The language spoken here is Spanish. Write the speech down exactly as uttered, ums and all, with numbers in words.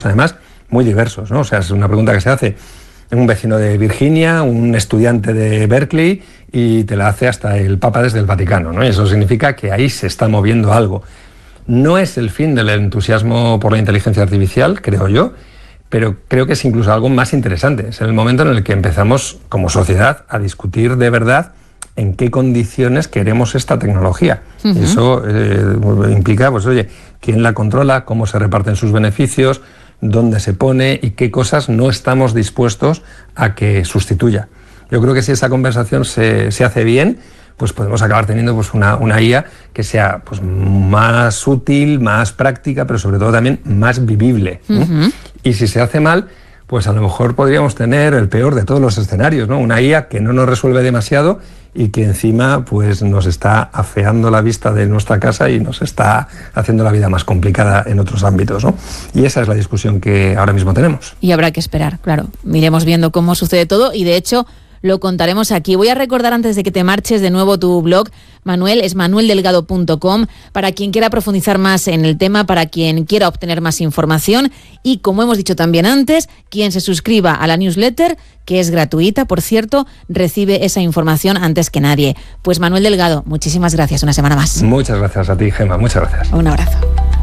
además muy diversos, ¿no? O sea, es una pregunta que se hace un vecino de Virginia, un estudiante de Berkeley, y te la hace hasta el Papa desde el Vaticano, ¿no? Y eso significa que ahí se está moviendo algo. No es el fin del entusiasmo por la inteligencia artificial, creo yo, pero creo que es incluso algo más interesante. Es el momento en el que empezamos como sociedad a discutir de verdad en qué condiciones queremos esta tecnología. Uh-huh. Eso eh, implica, pues oye, quién la controla, cómo se reparten sus beneficios, dónde se pone y qué cosas no estamos dispuestos a que sustituya. Yo creo que si esa conversación se, se hace bien, pues podemos acabar teniendo pues una, una I A que sea pues más útil, más práctica, pero sobre todo también más vivible. Uh-huh. Y si se hace mal, pues a lo mejor podríamos tener el peor de todos los escenarios, ¿no? Una I A que no nos resuelve demasiado y que encima pues nos está afeando la vista de nuestra casa y nos está haciendo la vida más complicada en otros ámbitos, ¿no? Y esa es la discusión que ahora mismo tenemos. Y habrá que esperar, claro. Iremos viendo cómo sucede todo y de hecho lo contaremos aquí. Voy a recordar antes de que te marches de nuevo tu blog, Manuel, es manuel delgado punto com, para quien quiera profundizar más en el tema, para quien quiera obtener más información y, como hemos dicho también antes, quien se suscriba a la newsletter, que es gratuita, por cierto, recibe esa información antes que nadie. Pues Manuel Delgado, muchísimas gracias una semana más. Muchas gracias a ti, Gemma, muchas gracias. Un abrazo.